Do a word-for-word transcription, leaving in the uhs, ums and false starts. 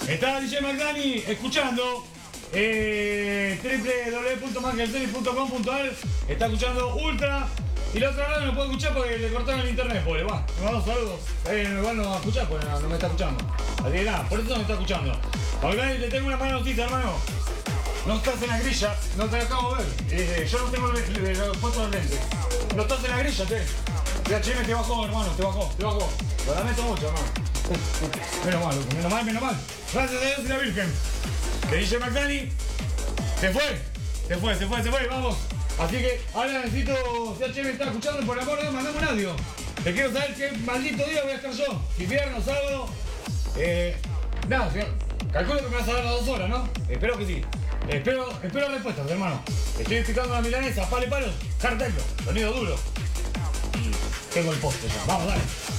Está D J McDani escuchando eh, doble u doble u doble u punto mangelseries punto com punto a r. Está escuchando Ultra. Y la otra radio no puede escuchar porque le cortaron el internet, pobre. Va, me mando saludos. Eh, igual no va a escuchar porque no, no me está escuchando. Así que nada, por eso no me está escuchando. McDani, te tengo una mala noticia, hermano. No estás en la grilla, no te la acabo de ver. Eh, yo no tengo el puesto de lente. No estás en la grilla, te. P H M te bajó, hermano, te bajó, te bajó. Lo lamento mucho, hermano. Menos mal, loco, menos mal, menos mal. Gracias a Dios y la Virgen. Que D J McDani se fue, se fue, se fue, se fue, vamos. Así que ahora necesito, si H M está escuchando, por amor de Dios, mandame un audio. Te quiero saber qué maldito día voy a estar yo. Si viernes, sábado. Eh, nada, calculo que me vas a dar las dos horas, ¿no? Espero que sí. Espero, espero respuestas, hermano. Estoy picando la milanesa, palo y palo, cartello, sonido duro. Y tengo el poste ya. Vamos, dale.